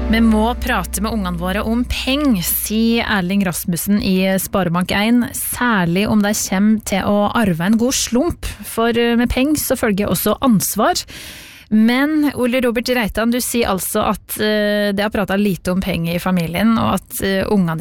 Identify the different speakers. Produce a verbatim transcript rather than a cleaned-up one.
Speaker 1: Vi må prate med ungene våre om peng, sier Erling Rasmussen i Sparebank en, særlig om de kommer til å arve en god slump, for med peng så følger også ansvar. Men Ole Robert Reitan, du sier altså at uh, det har pratet lite om penger i familien, og at uh, ungene